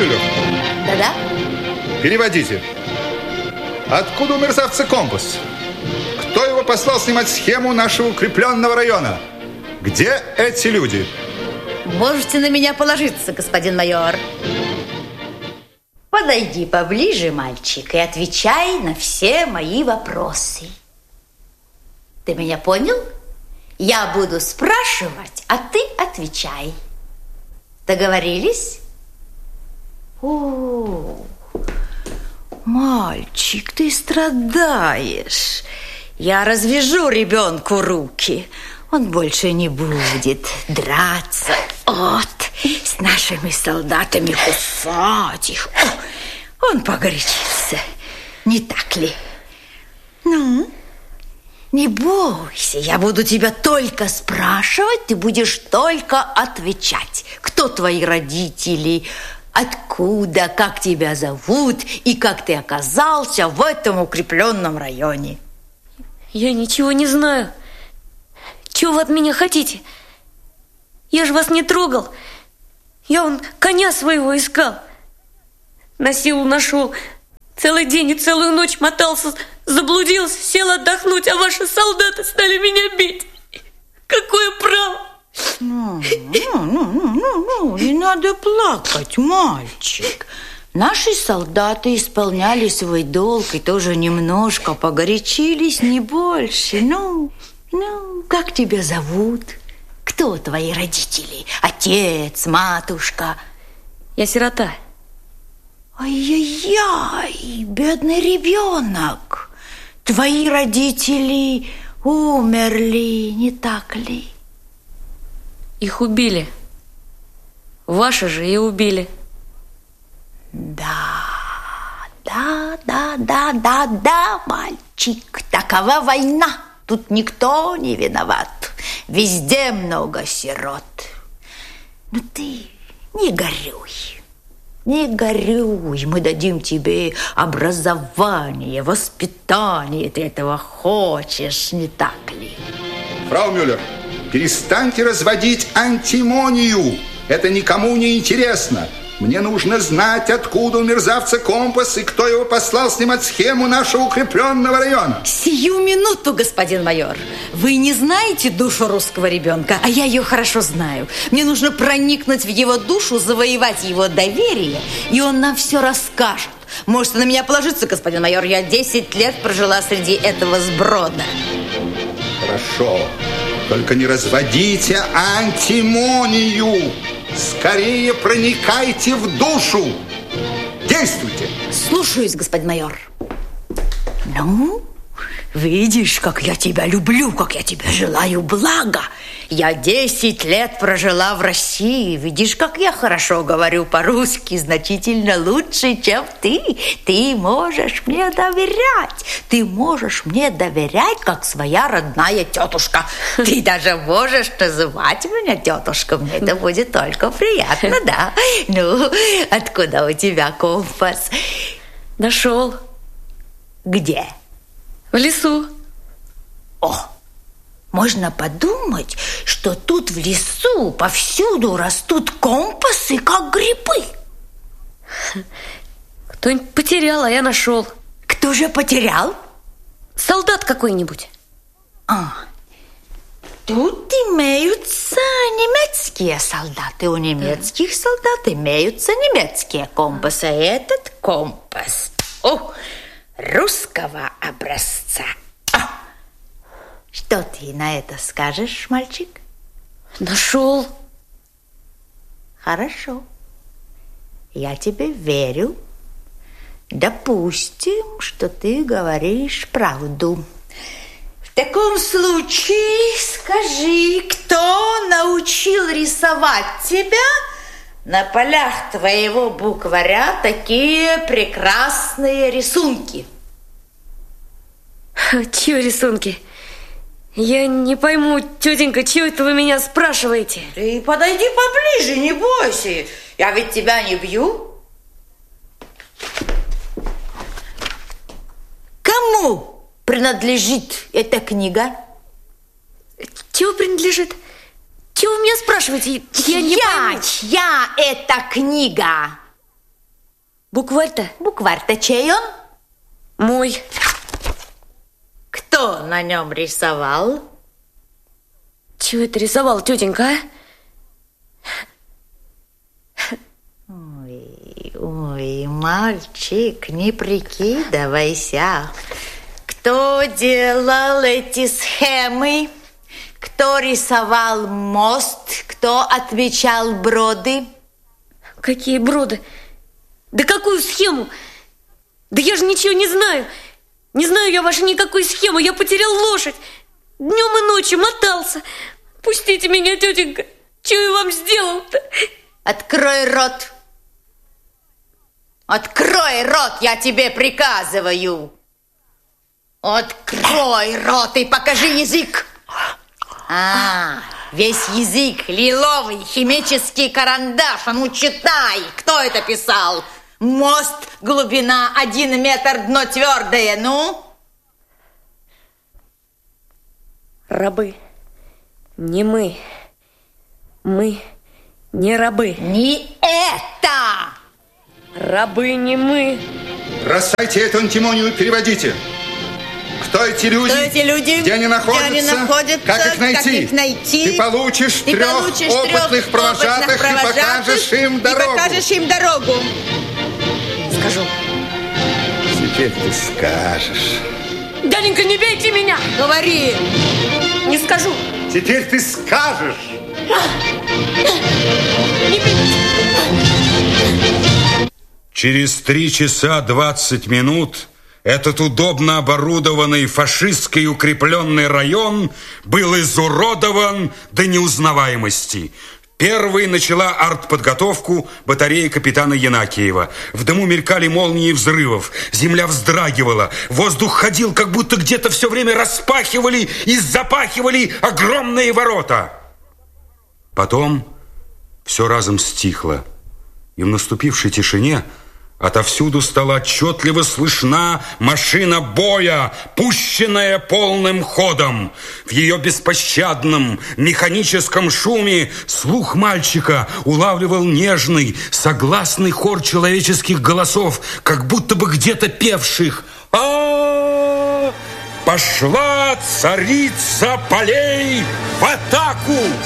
Мюллер? Да-да. Переводите. Откуда у мерзавца компас? Кто его послал снимать схему нашего укрепленного района? Где эти люди? Можете на меня положиться, господин майор. Подойди поближе, мальчик, и отвечай на все мои вопросы. Ты меня понял? Я буду спрашивать, а ты отвечай. Договорились? О, мальчик, ты страдаешь. Я развяжу ребенку руки. Он больше не будет драться с нашими солдатами, кусать их. Он погорячится, не так ли? Ну, не бойся, я буду тебя только спрашивать, ты будешь только отвечать. Кто твои родители, откуда, как тебя зовут и как ты оказался в этом укрепленном районе? Я ничего не знаю. Чего вы от меня хотите? Я же вас не трогал. Я вон коня своего искал. На силу нашел. Целый день и целую ночь мотался, заблудился, сел отдохнуть, а ваши солдаты стали меня бить. Какое право? Не надо плакать, мальчик. Наши солдаты исполняли свой долг и тоже немножко погорячились, не больше. Ну, как тебя зовут? Кто твои родители? Отец, матушка? Я сирота. Ай-яй-яй, бедный ребенок. Твои родители умерли, не так ли? Их убили. Ваши же и убили. Да, мальчик, такова война. Тут никто не виноват. Везде много сирот. Но ты не горюй. Не горюй. Мы дадим тебе образование, воспитание. Ты этого хочешь, не так ли? Фрау Мюллер, перестаньте разводить антимонию. Это никому не интересно. Мне нужно знать, откуда у мерзавца компас и кто его послал снимать схему нашего укрепленного района. Сию минуту, господин майор. Вы не знаете душу русского ребенка, а я ее хорошо знаю. Мне нужно проникнуть в его душу, завоевать его доверие, и он нам все расскажет. Можете на меня положиться, господин майор. Я 10 лет прожила среди этого сброда. Хорошо. Только не разводите антимонию. Скорее проникайте в душу. Действуйте. Слушаюсь, господин майор. Ну, видишь, как я тебя люблю, как я тебе желаю блага. Я 10 лет прожила в России. Видишь, как я хорошо говорю по-русски, значительно лучше, чем ты. Ты можешь мне доверять. Ты можешь мне доверять, как своя родная тетушка. Ты даже можешь называть меня тетушка. Мне это будет только приятно, да? Ну, откуда у тебя компас? Нашел. Где? В лесу. О! Можно подумать, что тут в лесу повсюду растут компасы, как грибы. Кто-нибудь потерял, а я нашел. Кто же потерял? Солдат какой-нибудь. Тут имеются немецкие солдаты. У немецких солдат имеются немецкие компасы. Этот компас русского образца. Что ты на это скажешь, мальчик? Нашел. Хорошо. Я тебе верю. Допустим, что ты говоришь правду. В таком случае скажи, кто научил рисовать тебя на полях твоего букваря такие прекрасные рисунки? Чьи рисунки? Я не пойму, тетенька, чего это вы меня спрашиваете? Ты подойди поближе, не бойся. Я ведь тебя не бью. Кому принадлежит эта книга? Чего принадлежит? Чего вы меня спрашиваете? Я не пойму. Чья эта книга? Букварь-то? Букварь-то чей он? Мой. Кто на нем рисовал? Чего это рисовал, тетенька, а? Ой, мальчик, не прикидывайся. Кто делал эти схемы? Кто рисовал мост? Кто отмечал броды? Какие броды? Да какую схему? Да я же ничего не знаю. Не знаю я вашу никакую схему. Я потерял лошадь. Днем и ночью мотался. Пустите меня, тетенька. Что я вам сделал-то? Открой рот. Открой рот, я тебе приказываю. Открой рот и покажи язык. Весь язык лиловый, химический карандаш. А ну читай, кто это писал? Мост, глубина 1 метр, дно твердое, ну? Рабы. Не мы. Мы не рабы. Не это! Рабы не мы. Бросайте эту антимонию, переводите. Кто эти люди? Кто эти люди? Где они находятся? Где они находятся? Как их найти? Ты получишь трех опытных провожатых и покажешь им дорогу. Скажу. Теперь ты скажешь. Дяденька, не бейте меня! Говори! Не скажу. Теперь ты скажешь. Не бейте. Через 3 часа 20 минут этот удобно оборудованный фашистский укрепленный район был изуродован до неузнаваемости. Первой начала артподготовку батарея капитана Янакиева. В дыму мелькали молнии взрывов. Земля вздрагивала. Воздух ходил, как будто где-то все время распахивали и запахивали огромные ворота. Потом все разом стихло. И в наступившей тишине отовсюду стала отчетливо слышна машина боя, пущенная полным ходом. В ее беспощадном механическом шуме слух мальчика улавливал нежный, согласный хор человеческих голосов, как будто бы где-то певших: «А-а-а! Пошла царица полей в атаку!»